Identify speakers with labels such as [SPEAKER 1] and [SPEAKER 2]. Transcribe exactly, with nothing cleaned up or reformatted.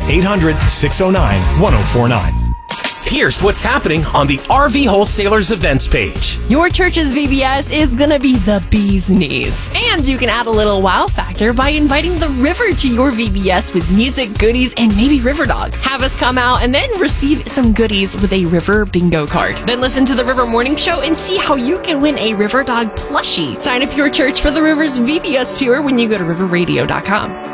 [SPEAKER 1] eight hundred, six oh nine, one oh four nine.
[SPEAKER 2] Here's what's happening on the R V Wholesalers events page.
[SPEAKER 3] Your church's V B S is going to be the bee's knees. And you can add a little wow factor by inviting the river to your V B S with music, goodies, and maybe River Dog. Have us come out and then receive some goodies with a River bingo card. Then listen to the River Morning Show and see how you can win a River Dog plushie. Sign up your church for the River's V B S tour when you go to river radio dot com.